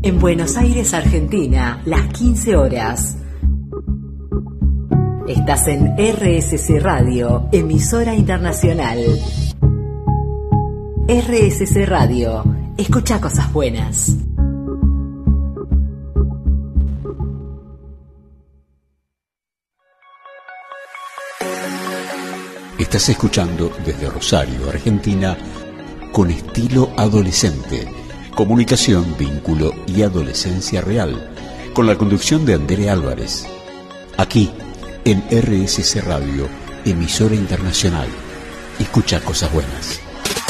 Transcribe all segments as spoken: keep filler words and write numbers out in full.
En Buenos Aires, Argentina, las quince horas. Estás en R S C Radio, emisora internacional. R S C Radio, escucha cosas buenas. Estás escuchando desde Rosario, Argentina, Con Estilo Adolescente, comunicación, vínculo y adolescencia real, con la conducción de Andrea Álvarez. Aquí, en R S C Radio, emisora internacional. Escucha cosas buenas.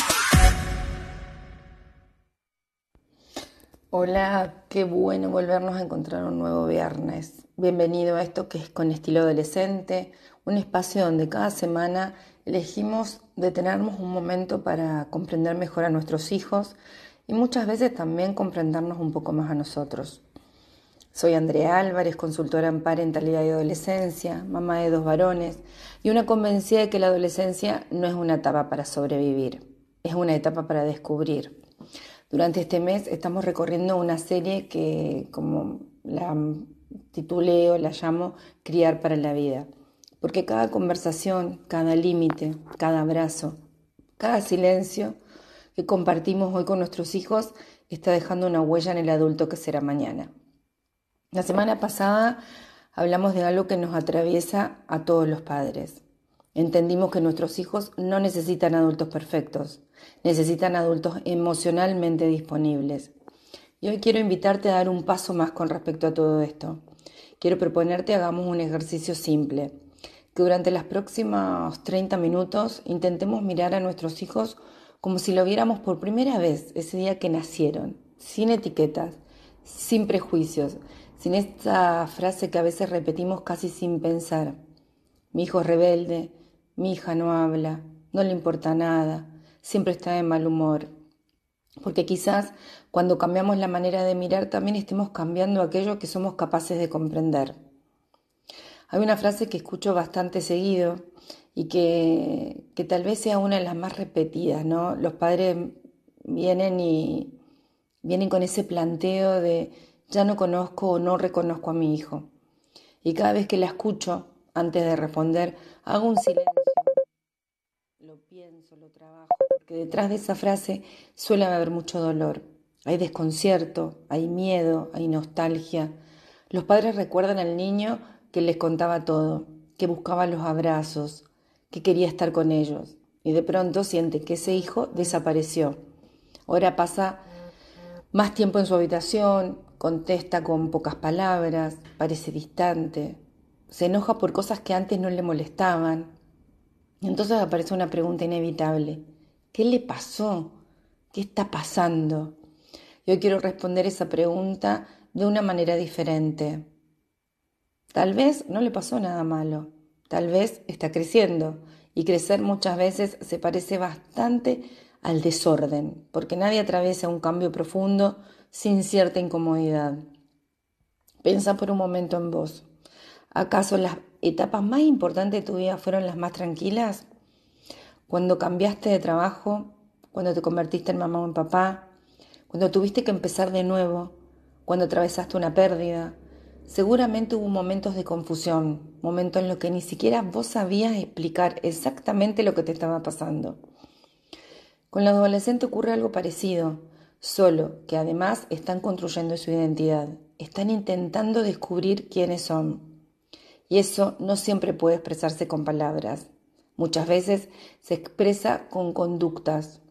Hola, qué bueno volvernos a encontrar un nuevo viernes. Bienvenido a esto que es Con Estilo Adolescente, un espacio donde cada semana elegimos detenernos un momento para comprender mejor a nuestros hijos y muchas veces también comprendernos un poco más a nosotros. Soy Andrea Álvarez, consultora en parentalidad y adolescencia, mamá de dos varones y una convencida de que la adolescencia no es una etapa para sobrevivir, es una etapa para descubrir. Durante este mes estamos recorriendo una serie que, como la titulé o la llamo, Criar para la Vida. Porque cada conversación, cada límite, cada abrazo, cada silencio que compartimos hoy con nuestros hijos está dejando una huella en el adulto que será mañana. La semana pasada hablamos de algo que nos atraviesa a todos los padres. Entendimos que nuestros hijos no necesitan adultos perfectos, necesitan adultos emocionalmente disponibles. Y hoy quiero invitarte a dar un paso más con respecto a todo esto. Quiero proponerte hagamos un ejercicio simple, que durante los próximos treinta minutos intentemos mirar a nuestros hijos como si lo viéramos por primera vez ese día que nacieron, sin etiquetas, sin prejuicios, sin esta frase que a veces repetimos casi sin pensar. Mi hijo es rebelde, mi hija no habla, no le importa nada, siempre está de mal humor. Porque quizás cuando cambiamos la manera de mirar también estemos cambiando aquello que somos capaces de comprender. Hay una frase que escucho bastante seguido y que, que tal vez sea una de las más repetidas, ¿no? Los padres vienen y vienen con ese planteo de ya no conozco o no reconozco a mi hijo. Y cada vez que la escucho, antes de responder, hago un silencio, lo pienso, lo trabajo, porque detrás de esa frase suele haber mucho dolor. Hay desconcierto, hay miedo, hay nostalgia. Los padres recuerdan al niño que les contaba todo, que buscaba los abrazos, que quería estar con ellos. Y de pronto siente que ese hijo desapareció. Ahora pasa más tiempo en su habitación, contesta con pocas palabras, parece distante, se enoja por cosas que antes no le molestaban. Y entonces aparece una pregunta inevitable. ¿Qué le pasó? ¿Qué está pasando? Y hoy quiero responder esa pregunta de una manera diferente. Tal vez no le pasó nada malo, tal vez está creciendo y crecer muchas veces se parece bastante al desorden, porque nadie atraviesa un cambio profundo sin cierta incomodidad. Piensa por un momento en vos. ¿Acaso las etapas más importantes de tu vida fueron las más tranquilas? Cuando cambiaste de trabajo, cuando te convertiste en mamá o en papá, cuando tuviste que empezar de nuevo, cuando atravesaste una pérdida. Seguramente hubo momentos de confusión, momentos en los que ni siquiera vos sabías explicar exactamente lo que te estaba pasando. Con los adolescentes ocurre algo parecido, solo que además están construyendo su identidad, están intentando descubrir quiénes son. Y eso no siempre puede expresarse con palabras, muchas veces se expresa con conductas.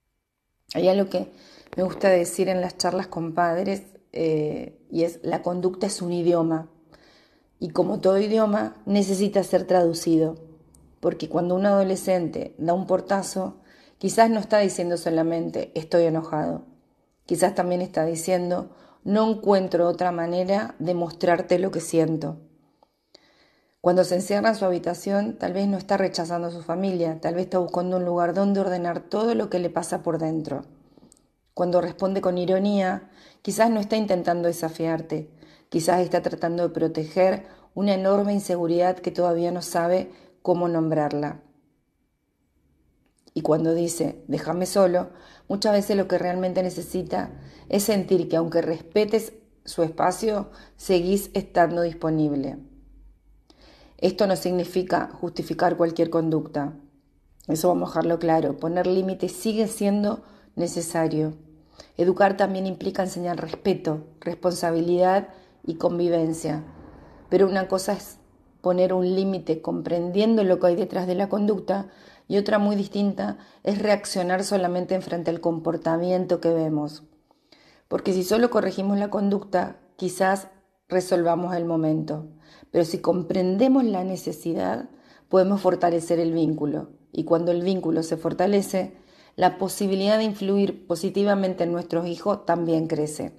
Hay algo que me gusta decir en las charlas con padres, Eh, y es la conducta es un idioma y como todo idioma necesita ser traducido, porque cuando un adolescente da un portazo quizás no está diciendo solamente estoy enojado, quizás también está diciendo no encuentro otra manera de mostrarte lo que siento. Cuando se encierra en su habitación tal vez no está rechazando a su familia, tal vez está buscando un lugar donde ordenar todo lo que le pasa por dentro. Cuando responde con ironía, quizás no está intentando desafiarte, quizás está tratando de proteger una enorme inseguridad que todavía no sabe cómo nombrarla. Y cuando dice, déjame solo, muchas veces lo que realmente necesita es sentir que aunque respetes su espacio, seguís estando disponible. Esto no significa justificar cualquier conducta. Eso vamos a dejarlo claro. Poner límites sigue siendo necesario. Educar también implica enseñar respeto, responsabilidad y convivencia. Pero una cosa es poner un límite comprendiendo lo que hay detrás de la conducta y otra muy distinta es reaccionar solamente en frente al comportamiento que vemos. Porque si solo corregimos la conducta, quizás resolvamos el momento. Pero si comprendemos la necesidad, podemos fortalecer el vínculo. Y cuando el vínculo se fortalece, la posibilidad de influir positivamente en nuestros hijos también crece.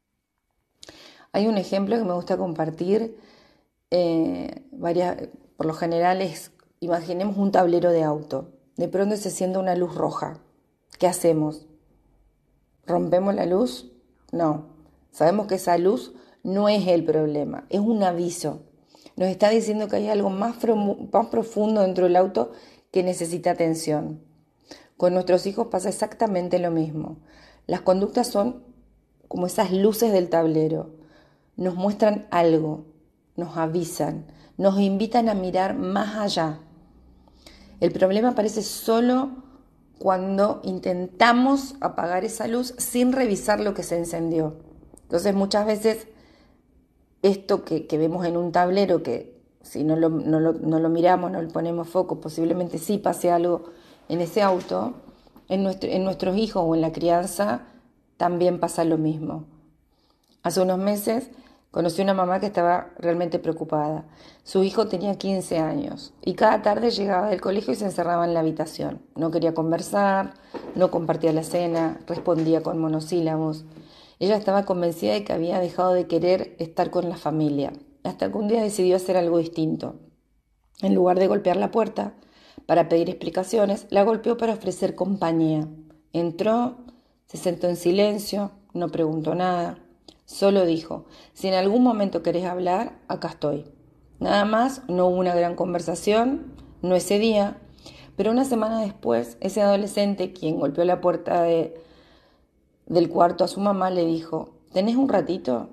Hay un ejemplo que me gusta compartir. Eh, varias, por lo general es, imaginemos un tablero de auto. De pronto se enciende una luz roja. ¿Qué hacemos? ¿Rompemos la luz? No. Sabemos que esa luz no es el problema, es un aviso. Nos está diciendo que hay algo más, más profundo dentro del auto que necesita atención. Con nuestros hijos pasa exactamente lo mismo. Las conductas son como esas luces del tablero. Nos muestran algo, nos avisan, nos invitan a mirar más allá. El problema aparece solo cuando intentamos apagar esa luz sin revisar lo que se encendió. Entonces muchas veces esto que, que vemos en un tablero, que si no lo, no, lo, no lo miramos, no le ponemos foco, posiblemente sí pase algo en ese auto, en, nuestro, en nuestros hijos o en la crianza también pasa lo mismo. Hace unos meses conocí una mamá que estaba realmente preocupada. Su hijo tenía quince años y cada tarde llegaba del colegio y se encerraba en la habitación. No quería conversar, no compartía la cena, respondía con monosílabos. Ella estaba convencida de que había dejado de querer estar con la familia, hasta que un día decidió hacer algo distinto. En lugar de golpear la puerta para pedir explicaciones, la golpeó para ofrecer compañía. Entró, se sentó en silencio, no preguntó nada. Solo dijo, si en algún momento querés hablar, acá estoy. Nada más, no hubo una gran conversación, no ese día, pero una semana después, ese adolescente, quien golpeó la puerta de, del cuarto a su mamá, le dijo, ¿tenés un ratito?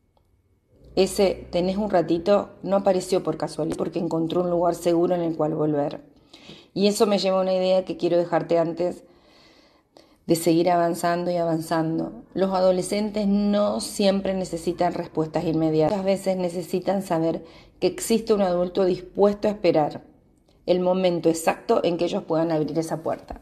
Ese tenés un ratito no apareció por casualidad, porque encontró un lugar seguro en el cual volver. Y eso me lleva a una idea que quiero dejarte antes de seguir avanzando y avanzando. Los adolescentes no siempre necesitan respuestas inmediatas. Muchas veces necesitan saber que existe un adulto dispuesto a esperar el momento exacto en que ellos puedan abrir esa puerta.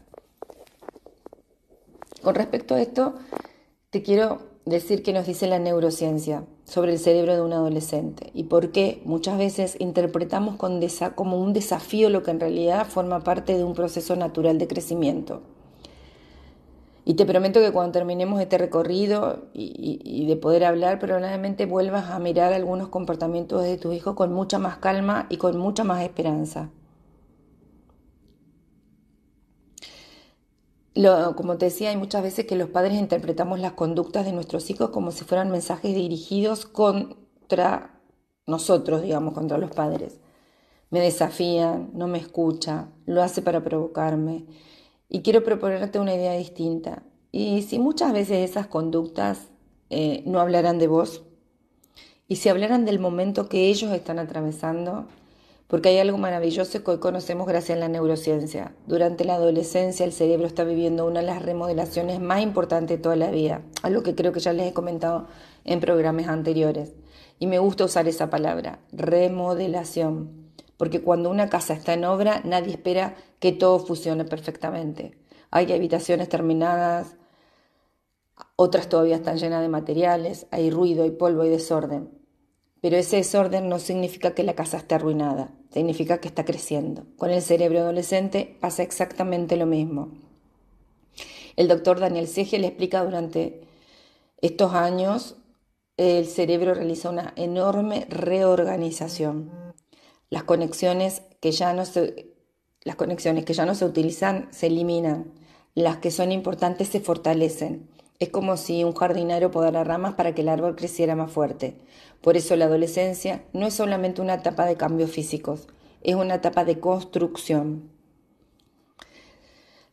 Con respecto a esto, te quiero decir qué nos dice la neurociencia sobre el cerebro de un adolescente y por qué muchas veces interpretamos con desa- como un desafío lo que en realidad forma parte de un proceso natural de crecimiento. Y te prometo que cuando terminemos este recorrido y, y, y de poder hablar, probablemente vuelvas a mirar algunos comportamientos de tus hijos con mucha más calma y con mucha más esperanza. Lo, como te decía, hay muchas veces que los padres interpretamos las conductas de nuestros hijos como si fueran mensajes dirigidos contra nosotros, digamos, contra los padres. Me desafían, no me escucha, lo hace para provocarme. Y quiero proponerte una idea distinta. Y si muchas veces esas conductas eh, no hablaran de vos, y si hablaran del momento que ellos están atravesando, porque hay algo maravilloso que hoy conocemos gracias a la neurociencia. Durante la adolescencia el cerebro está viviendo una de las remodelaciones más importantes de toda la vida, algo que creo que ya les he comentado en programas anteriores. Y me gusta usar esa palabra, remodelación. Porque cuando una casa está en obra, nadie espera que todo funcione perfectamente. Hay habitaciones terminadas, otras todavía están llenas de materiales, hay ruido, hay polvo, hay desorden. Pero ese desorden no significa que la casa esté arruinada, significa que está creciendo. Con el cerebro adolescente pasa exactamente lo mismo. El doctor Daniel Siegel le explica durante estos años, el cerebro realiza una enorme reorganización. Las conexiones que ya no se, las conexiones que ya no se utilizan se eliminan. Las que son importantes se fortalecen. Es como si un jardinero podara ramas para que el árbol creciera más fuerte. Por eso la adolescencia no es solamente una etapa de cambios físicos, es una etapa de construcción.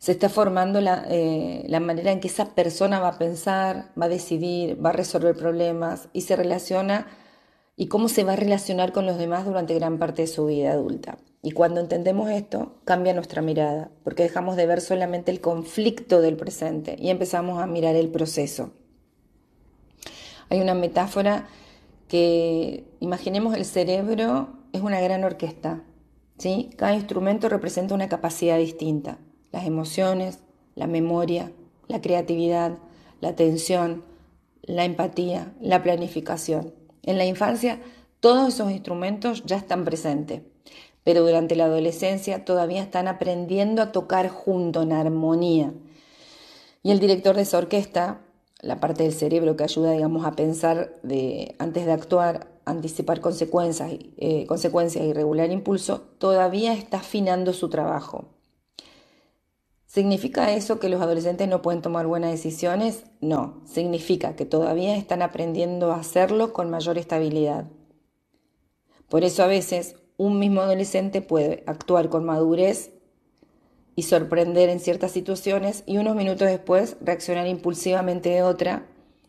Se está formando la, eh, la manera en que esa persona va a pensar, va a decidir, va a resolver problemas y se relaciona y cómo se va a relacionar con los demás durante gran parte de su vida adulta. Y cuando entendemos esto, cambia nuestra mirada, porque dejamos de ver solamente el conflicto del presente y empezamos a mirar el proceso. Hay una metáfora que, imaginemos el cerebro, es una gran orquesta, ¿sí? Cada instrumento representa una capacidad distinta. Las emociones, la memoria, la creatividad, la atención, la empatía, la planificación. En la infancia, todos esos instrumentos ya están presentes, pero durante la adolescencia todavía están aprendiendo a tocar junto en armonía. Y el director de esa orquesta, la parte del cerebro que ayuda, digamos, a pensar de, antes de actuar, anticipar consecuencias, eh, consecuencias y regular impulso, todavía está afinando su trabajo. ¿Significa eso que los adolescentes no pueden tomar buenas decisiones? No, significa que todavía están aprendiendo a hacerlo con mayor estabilidad. Por eso a veces un mismo adolescente puede actuar con madurez y sorprender en ciertas situaciones y unos minutos después reaccionar impulsivamente de otra.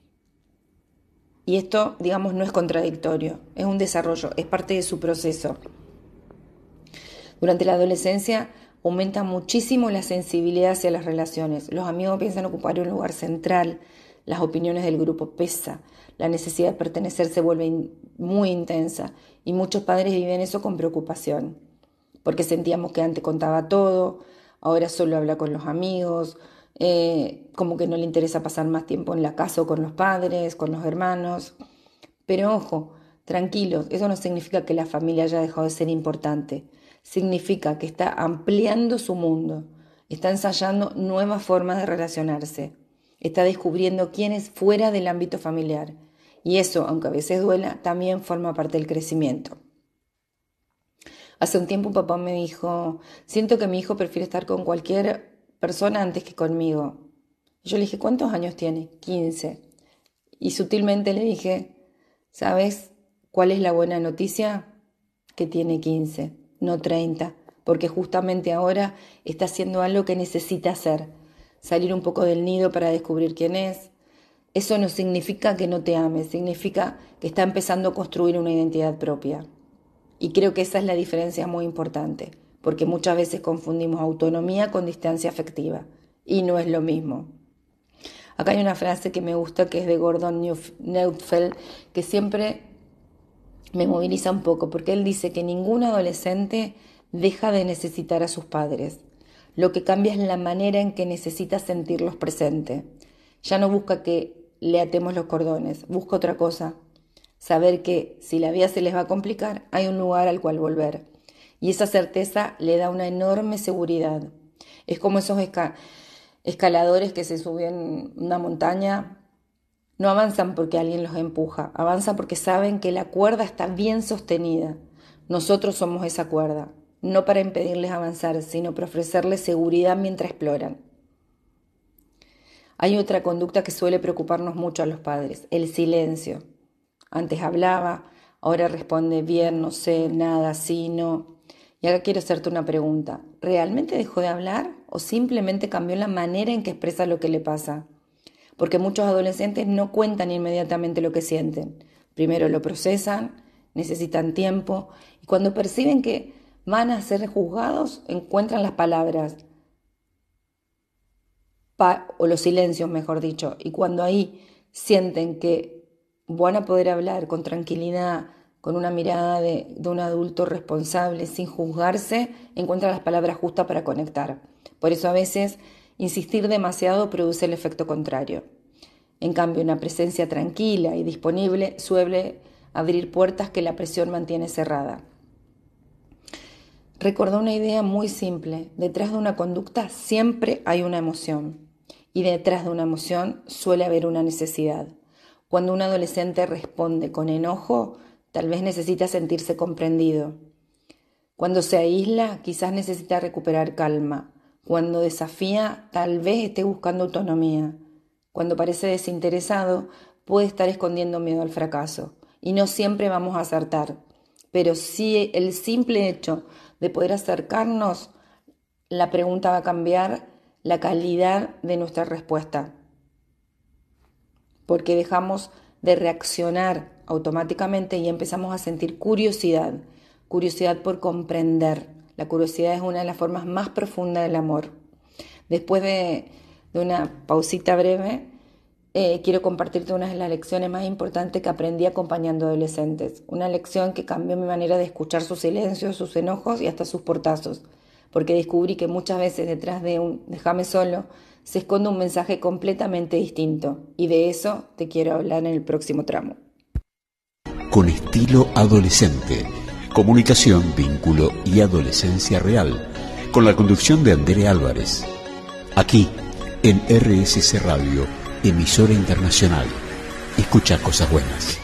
Y esto, digamos, no es contradictorio, es un desarrollo, es parte de su proceso. Durante la adolescencia aumenta muchísimo la sensibilidad hacia las relaciones. Los amigos piensan ocupar un lugar central, las opiniones del grupo pesa, la necesidad de pertenecer se vuelve in- muy intensa y muchos padres viven eso con preocupación, porque sentíamos que antes contaba todo, ahora solo habla con los amigos, eh, como que no le interesa pasar más tiempo en la casa o con los padres, con los hermanos. Pero ojo, tranquilos, eso no significa que la familia haya dejado de ser importante. Significa que está ampliando su mundo, está ensayando nuevas formas de relacionarse, está descubriendo quién es fuera del ámbito familiar. Y eso, aunque a veces duela, también forma parte del crecimiento. Hace un tiempo un papá me dijo, siento que mi hijo prefiere estar con cualquier persona antes que conmigo. Yo le dije, ¿cuántos años tiene? quince. Y sutilmente le dije, ¿sabes cuál es la buena noticia? Que tiene quince, no treinta, porque justamente ahora está haciendo algo que necesita hacer, salir un poco del nido para descubrir quién es. Eso no significa que no te ame, significa que está empezando a construir una identidad propia. Y creo que esa es la diferencia muy importante, porque muchas veces confundimos autonomía con distancia afectiva, y no es lo mismo. Acá hay una frase que me gusta, que es de Gordon Neufeld, que siempre me moviliza un poco, porque él dice que ningún adolescente deja de necesitar a sus padres. Lo que cambia es la manera en que necesita sentirlos presentes. Ya no busca que le atemos los cordones, busca otra cosa. Saber que si la vida se les va a complicar, hay un lugar al cual volver. Y esa certeza le da una enorme seguridad. Es como esos esca- escaladores que se suben una montaña. No avanzan porque alguien los empuja, avanzan porque saben que la cuerda está bien sostenida. Nosotros somos esa cuerda, no para impedirles avanzar, sino para ofrecerles seguridad mientras exploran. Hay otra conducta que suele preocuparnos mucho a los padres, el silencio. Antes hablaba, ahora responde bien, no sé, nada, sí, no. Y ahora quiero hacerte una pregunta. ¿Realmente dejó de hablar o simplemente cambió la manera en que expresa lo que le pasa? Porque muchos adolescentes no cuentan inmediatamente lo que sienten. Primero lo procesan, necesitan tiempo, y cuando perciben que van a ser juzgados, encuentran las palabras, pa- o los silencios, mejor dicho, y cuando ahí sienten que van a poder hablar con tranquilidad, con una mirada de, de un adulto responsable, sin juzgarse, encuentran las palabras justas para conectar. Por eso a veces insistir demasiado produce el efecto contrario. En cambio, una presencia tranquila y disponible suele abrir puertas que la presión mantiene cerrada. Recordó una idea muy simple. Detrás de una conducta siempre hay una emoción. Y detrás de una emoción suele haber una necesidad. Cuando un adolescente responde con enojo, tal vez necesita sentirse comprendido. Cuando se aísla, quizás necesita recuperar calma. Cuando desafía, tal vez esté buscando autonomía. Cuando parece desinteresado, puede estar escondiendo miedo al fracaso. Y no siempre vamos a acertar. Pero sí el simple hecho de poder acercarnos, la pregunta va a cambiar la calidad de nuestra respuesta, porque dejamos de reaccionar automáticamente y empezamos a sentir curiosidad, curiosidad por comprender. La curiosidad es una de las formas más profundas del amor. Después de, de una pausita breve, eh, quiero compartirte una de las lecciones más importantes que aprendí acompañando adolescentes. Una lección que cambió mi manera de escuchar sus silencios, sus enojos y hasta sus portazos, porque descubrí que muchas veces detrás de un déjame solo se esconde un mensaje completamente distinto, y de eso te quiero hablar en el próximo tramo. Con estilo adolescente, comunicación, vínculo y adolescencia real, con la conducción de Andrea Álvarez, aquí en R S C Radio, emisora internacional. Escucha cosas buenas.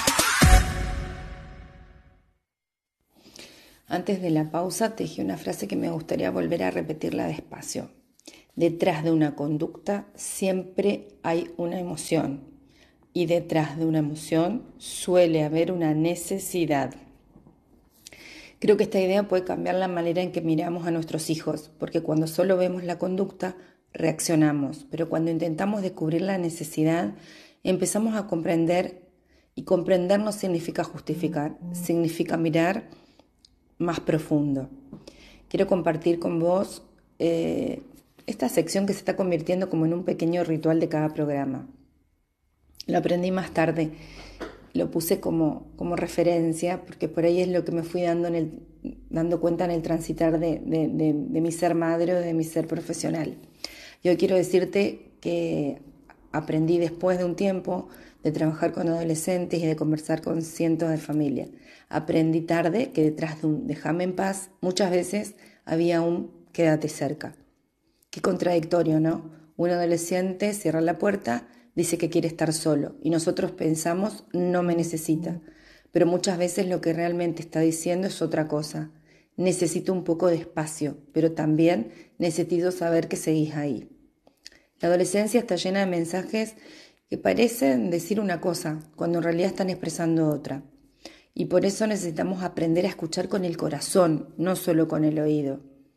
Antes de la pausa te dije una frase que me gustaría volver a repetirla despacio. Detrás de una conducta siempre hay una emoción, y detrás de una emoción suele haber una necesidad. Creo que esta idea puede cambiar la manera en que miramos a nuestros hijos, porque cuando solo vemos la conducta, reaccionamos, pero cuando intentamos descubrir la necesidad, empezamos a comprender, y comprender no significa justificar, significa mirar más profundo. Quiero compartir con vos eh, esta sección que se está convirtiendo como en un pequeño ritual de cada programa. Lo aprendí más tarde, lo puse como, como referencia, porque por ahí es lo que me fui dando, en el, dando cuenta en el transitar de, de, de, de mi ser madre o de mi ser profesional. Yo quiero decirte que aprendí después de un tiempo de trabajar con adolescentes y de conversar con cientos de familias. Aprendí tarde que detrás de un déjame en paz muchas veces había un quédate cerca. Qué contradictorio, ¿no? Un adolescente cierra la puerta, dice que quiere estar solo y nosotros pensamos no me necesita, pero muchas veces lo que realmente está diciendo es otra cosa. Necesito un poco de espacio, pero también necesito saber que seguís ahí. La adolescencia está llena de mensajes que parecen decir una cosa cuando en realidad están expresando otra. Y por eso necesitamos aprender a escuchar con el corazón, no solo con el oído.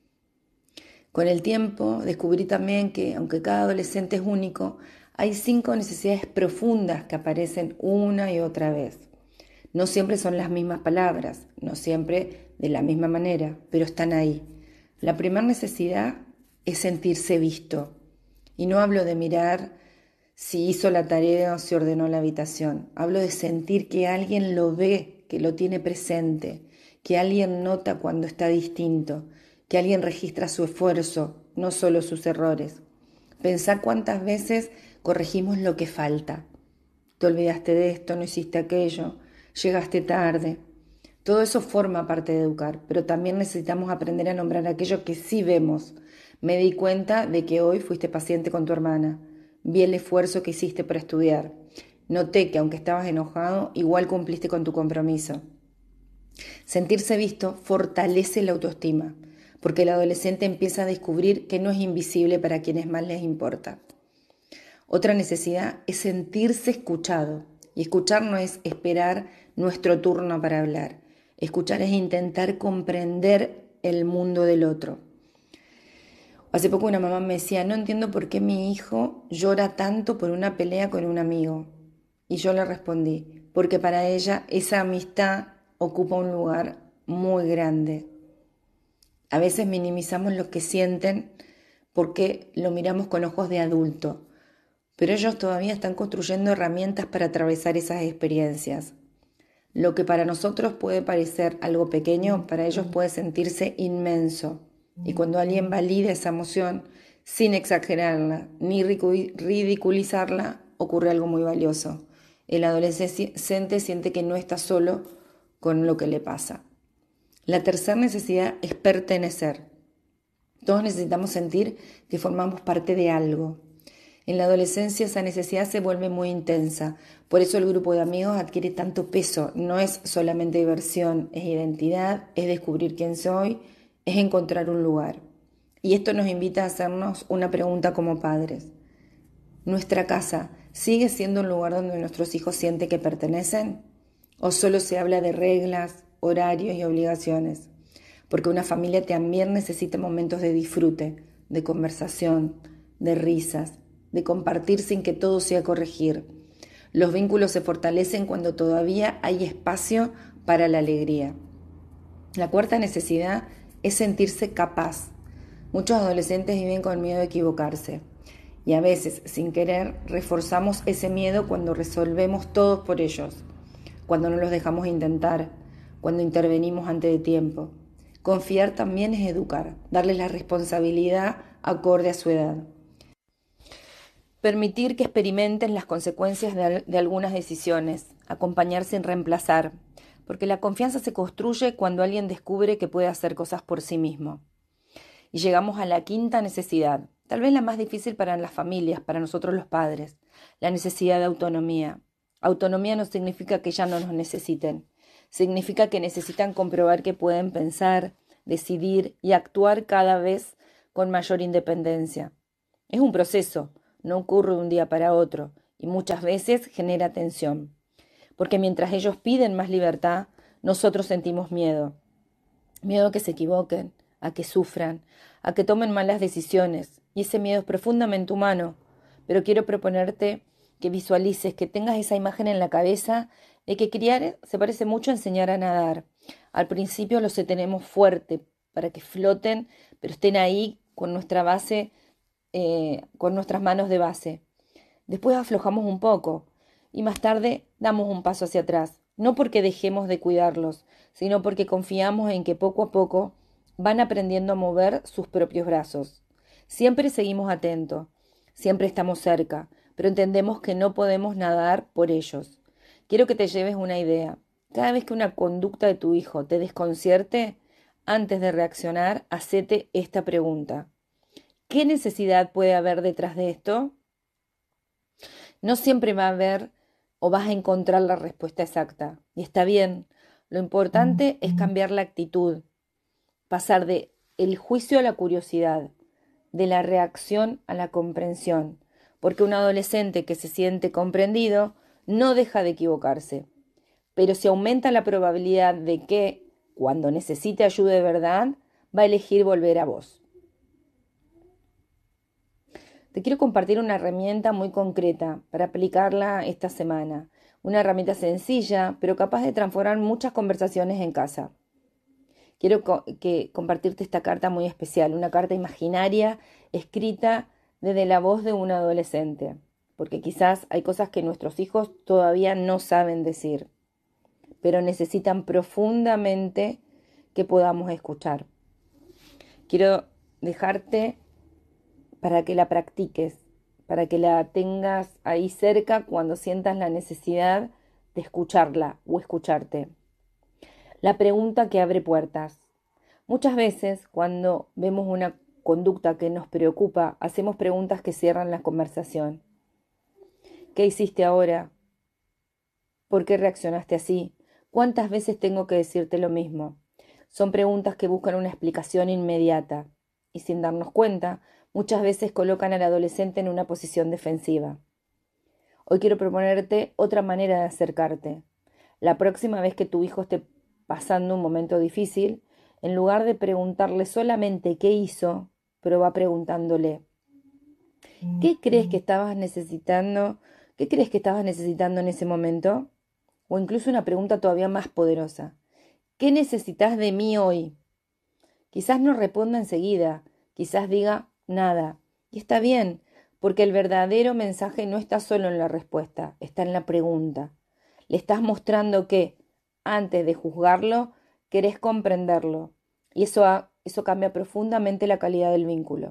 Con el tiempo descubrí también que, aunque cada adolescente es único, hay cinco necesidades profundas que aparecen una y otra vez. No siempre son las mismas palabras, no siempre de la misma manera, pero están ahí. La primera necesidad es sentirse visto. Y no hablo de mirar si hizo la tarea o si ordenó la habitación. Hablo de sentir que alguien lo ve, que lo tiene presente, que alguien nota cuando está distinto, que alguien registra su esfuerzo, no solo sus errores. Pensar cuántas veces corregimos lo que falta. Te olvidaste de esto, no hiciste aquello, llegaste tarde. Todo eso forma parte de educar, pero también necesitamos aprender a nombrar aquello que sí vemos. Me di cuenta de que hoy fuiste paciente con tu hermana. Vi el esfuerzo que hiciste para estudiar. Noté que aunque estabas enojado, igual cumpliste con tu compromiso. Sentirse visto fortalece la autoestima, porque el adolescente empieza a descubrir que no es invisible para quienes más les importa. Otra necesidad es sentirse escuchado. Y escuchar no es esperar nuestro turno para hablar. Escuchar es intentar comprender el mundo del otro. Hace poco una mamá me decía, no entiendo por qué mi hijo llora tanto por una pelea con un amigo. Y yo le respondí, porque para ella esa amistad ocupa un lugar muy grande. A veces minimizamos lo que sienten porque lo miramos con ojos de adulto, pero ellos todavía están construyendo herramientas para atravesar esas experiencias. Lo que para nosotros puede parecer algo pequeño, para ellos puede sentirse inmenso. Y cuando alguien valida esa emoción, sin exagerarla ni ridiculizarla, ocurre algo muy valioso. El adolescente siente que no está solo con lo que le pasa. La tercera necesidad es pertenecer. Todos necesitamos sentir que formamos parte de algo. En la adolescencia esa necesidad se vuelve muy intensa. Por eso el grupo de amigos adquiere tanto peso. No es solamente diversión, es identidad, es descubrir quién soy, es encontrar un lugar. Y esto nos invita a hacernos una pregunta como padres. ¿Nuestra casa sigue siendo un lugar donde nuestros hijos sienten que pertenecen? ¿O solo se habla de reglas, horarios y obligaciones? Porque una familia también necesita momentos de disfrute, de conversación, de risas, de compartir sin que todo sea corregir. Los vínculos se fortalecen cuando todavía hay espacio para la alegría. La cuarta necesidad es sentirse capaz. Muchos adolescentes viven con miedo de equivocarse y a veces, sin querer, reforzamos ese miedo cuando resolvemos todo por ellos, cuando no los dejamos intentar, cuando intervenimos antes de tiempo. Confiar también es educar, darles la responsabilidad acorde a su edad. Permitir que experimenten las consecuencias de, de algunas decisiones, acompañar sin reemplazar, porque la confianza se construye cuando alguien descubre que puede hacer cosas por sí mismo. Y llegamos a la quinta necesidad, tal vez la más difícil para las familias, para nosotros los padres, la necesidad de autonomía. Autonomía no significa que ya no nos necesiten, significa que necesitan comprobar que pueden pensar, decidir y actuar cada vez con mayor independencia. Es un proceso, no ocurre de un día para otro y muchas veces genera tensión, porque mientras ellos piden más libertad, nosotros sentimos miedo. Miedo a que se equivoquen, a que sufran, a que tomen malas decisiones, y ese miedo es profundamente humano, pero quiero proponerte que visualices, que tengas esa imagen en la cabeza de que criar se parece mucho a enseñar a nadar. Al principio los tenemos fuerte para que floten, pero estén ahí con nuestra base, eh, con nuestras manos de base. Después aflojamos un poco y más tarde damos un paso hacia atrás, no porque dejemos de cuidarlos, sino porque confiamos en que poco a poco van aprendiendo a mover sus propios brazos. Siempre seguimos atentos, siempre estamos cerca, pero entendemos que no podemos nadar por ellos. Quiero que te lleves una idea. Cada vez que una conducta de tu hijo te desconcierte, antes de reaccionar, hacete esta pregunta. ¿Qué necesidad puede haber detrás de esto? No siempre va a haber o vas a encontrar la respuesta exacta. Y está bien. Lo importante es cambiar la actitud. Pasar de el juicio a la curiosidad, de la reacción a la comprensión. Porque un adolescente que se siente comprendido no deja de equivocarse. Pero si aumenta la probabilidad de que, cuando necesite ayuda de verdad, va a elegir volver a vos. Te quiero compartir una herramienta muy concreta para aplicarla esta semana. Una herramienta sencilla, pero capaz de transformar muchas conversaciones en casa. Quiero co- que compartirte esta carta muy especial, una carta imaginaria escrita desde la voz de un adolescente, porque quizás hay cosas que nuestros hijos todavía no saben decir, pero necesitan profundamente que podamos escuchar. Quiero dejarte para que la practiques, para que la tengas ahí cerca cuando sientas la necesidad de escucharla o escucharte. La pregunta que abre puertas. Muchas veces, cuando vemos una conducta que nos preocupa, hacemos preguntas que cierran la conversación. ¿Qué hiciste ahora? ¿Por qué reaccionaste así? ¿Cuántas veces tengo que decirte lo mismo? Son preguntas que buscan una explicación inmediata y, sin darnos cuenta, muchas veces colocan al adolescente en una posición defensiva. Hoy quiero proponerte otra manera de acercarte. La próxima vez que tu hijo esté pasando un momento difícil, en lugar de preguntarle solamente qué hizo, pero va preguntándole, ¿qué crees que estabas necesitando? ¿Qué crees que estabas necesitando en ese momento? O incluso una pregunta todavía más poderosa. ¿Qué necesitas de mí hoy? Quizás no responda enseguida, quizás diga nada. Y está bien, porque el verdadero mensaje no está solo en la respuesta, está en la pregunta. Le estás mostrando que, antes de juzgarlo, querés comprenderlo. Y eso, ha, eso cambia profundamente la calidad del vínculo.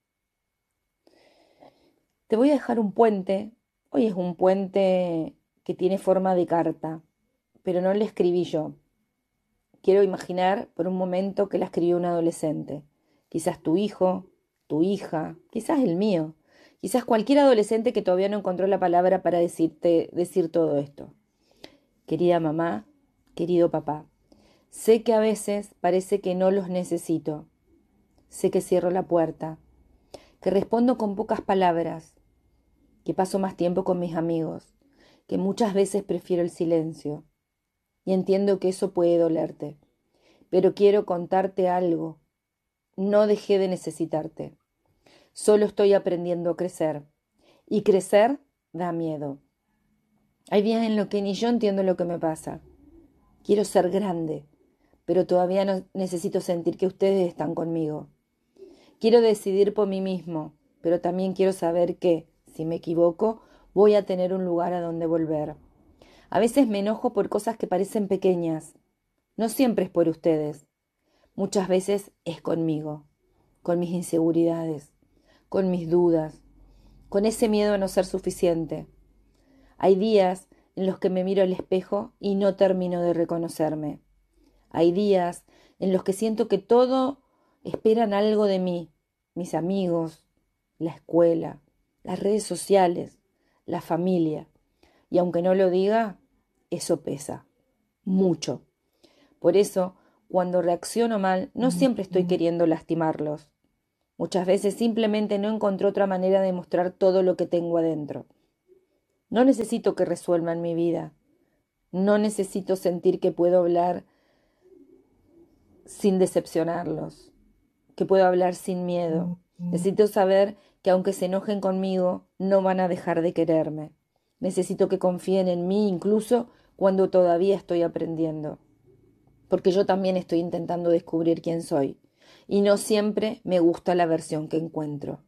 Te voy a dejar un puente. Hoy es un puente que tiene forma de carta, pero no la escribí yo. Quiero imaginar por un momento que la escribió un adolescente. Quizás tu hijo, tu hija, quizás el mío. Quizás cualquier adolescente que todavía no encontró la palabra para decirte, decir todo esto. Querida mamá, querido papá, sé que a veces parece que no los necesito. Sé que cierro la puerta, que respondo con pocas palabras, que paso más tiempo con mis amigos, que muchas veces prefiero el silencio. Y entiendo que eso puede dolerte, pero quiero contarte algo. No dejé de necesitarte. Solo estoy aprendiendo a crecer. Y crecer da miedo. Hay días en los que ni yo entiendo lo que me pasa. Quiero ser grande, pero todavía no necesito sentir que ustedes están conmigo. Quiero decidir por mí mismo, pero también quiero saber que, si me equivoco, voy a tener un lugar a donde volver. A veces me enojo por cosas que parecen pequeñas. No siempre es por ustedes. Muchas veces es conmigo, con mis inseguridades, con mis dudas, con ese miedo a no ser suficiente. Hay días en los que me miro al espejo y no termino de reconocerme. Hay días en los que siento que todo esperan algo de mí, mis amigos, la escuela, las redes sociales, la familia. Y aunque no lo diga, eso pesa, mucho. Por eso, cuando reacciono mal, no siempre estoy queriendo lastimarlos. Muchas veces simplemente no encontré otra manera de mostrar todo lo que tengo adentro. No necesito que resuelvan mi vida. No necesito sentir que puedo hablar sin decepcionarlos, que puedo hablar sin miedo. Necesito saber que aunque se enojen conmigo, no van a dejar de quererme. Necesito que confíen en mí incluso cuando todavía estoy aprendiendo, porque yo también estoy intentando descubrir quién soy y no siempre me gusta la versión que encuentro.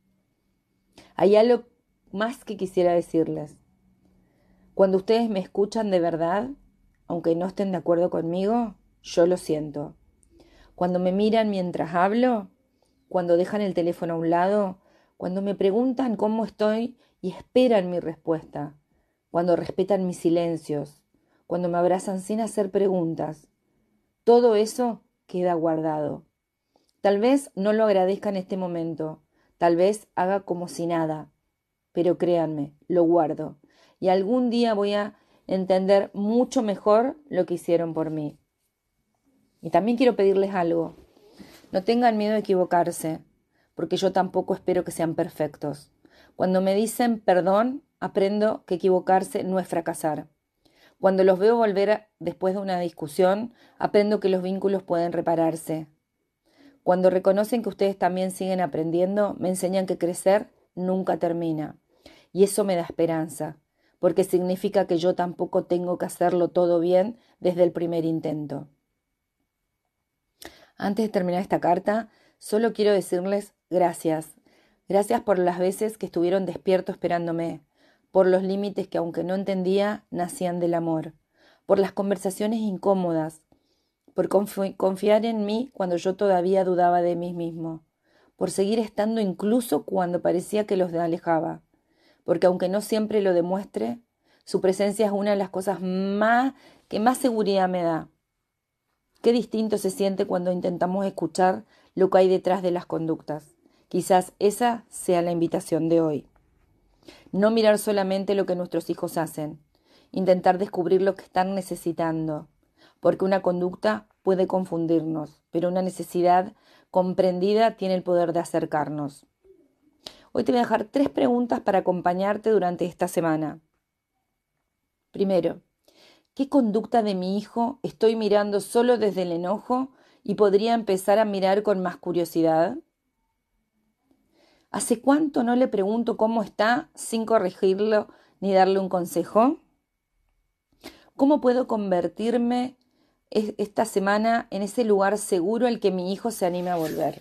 Hay algo más que quisiera decirles. Cuando ustedes me escuchan de verdad, aunque no estén de acuerdo conmigo, yo lo siento. Cuando me miran mientras hablo, cuando dejan el teléfono a un lado, cuando me preguntan cómo estoy y esperan mi respuesta, cuando respetan mis silencios, cuando me abrazan sin hacer preguntas, todo eso queda guardado. Tal vez no lo agradezca en este momento, tal vez haga como si nada, pero créanme, lo guardo y algún día voy a entender mucho mejor lo que hicieron por mí. Y también quiero pedirles algo. No tengan miedo de equivocarse, porque yo tampoco espero que sean perfectos. Cuando me dicen perdón, aprendo que equivocarse no es fracasar. Cuando los veo volver a, después de una discusión, aprendo que los vínculos pueden repararse. Cuando reconocen que ustedes también siguen aprendiendo, me enseñan que crecer nunca termina. Y eso me da esperanza, porque significa que yo tampoco tengo que hacerlo todo bien desde el primer intento. Antes de terminar esta carta, solo quiero decirles gracias. Gracias por las veces que estuvieron despiertos esperándome, por los límites que, aunque no entendía, nacían del amor, por las conversaciones incómodas, por confi- confiar en mí cuando yo todavía dudaba de mí mismo, por seguir estando incluso cuando parecía que los alejaba, porque aunque no siempre lo demuestre, su presencia es una de las cosas más que más seguridad me da. Qué distinto se siente cuando intentamos escuchar lo que hay detrás de las conductas. Quizás esa sea la invitación de hoy. No mirar solamente lo que nuestros hijos hacen, intentar descubrir lo que están necesitando, porque una conducta puede confundirnos, pero una necesidad comprendida tiene el poder de acercarnos. Hoy te voy a dejar tres preguntas para acompañarte durante esta semana. Primero, ¿qué conducta de mi hijo estoy mirando solo desde el enojo y podría empezar a mirar con más curiosidad? ¿Hace cuánto no le pregunto cómo está sin corregirlo ni darle un consejo? ¿Cómo puedo convertirme esta semana en ese lugar seguro al que mi hijo se anime a volver?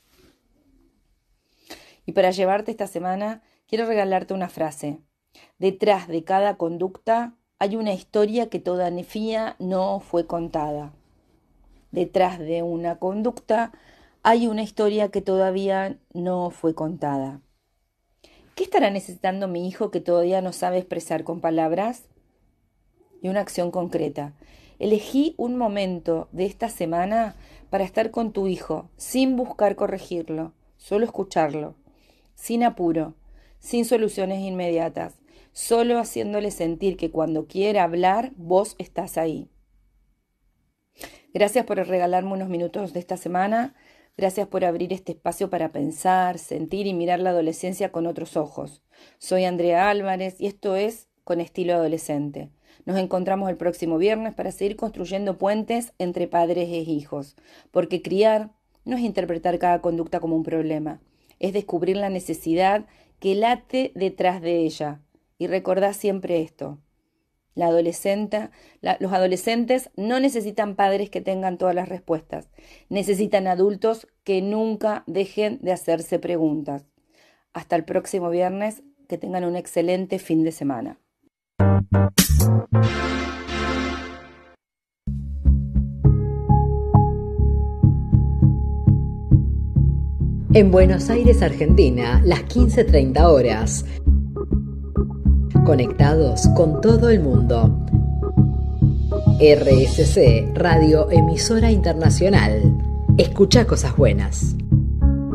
Y para llevarte esta semana, quiero regalarte una frase. Detrás de cada conducta hay una historia que todavía no fue contada. Detrás de una conducta hay una historia que todavía no fue contada. ¿Qué estará necesitando mi hijo que todavía no sabe expresar con palabras? Y una acción concreta. Elegí un momento de esta semana para estar con tu hijo, sin buscar corregirlo, solo escucharlo, sin apuro, sin soluciones inmediatas, solo haciéndole sentir que cuando quiera hablar, vos estás ahí. Gracias por regalarme unos minutos de esta semana. Gracias por abrir este espacio para pensar, sentir y mirar la adolescencia con otros ojos. Soy Andrea Álvarez y esto es Con Estilo Adolescente. Nos encontramos el próximo viernes para seguir construyendo puentes entre padres e hijos, porque criar no es interpretar cada conducta como un problema, es descubrir la necesidad que late detrás de ella. Y recordá siempre esto. La adolescente, la, los adolescentes no necesitan padres que tengan todas las respuestas. Necesitan adultos que nunca dejen de hacerse preguntas. Hasta el próximo viernes. Que tengan un excelente fin de semana. En Buenos Aires, Argentina, las quince treinta horas. Conectados con todo el mundo. R S C, Radio Emisora Internacional. Escucha cosas buenas.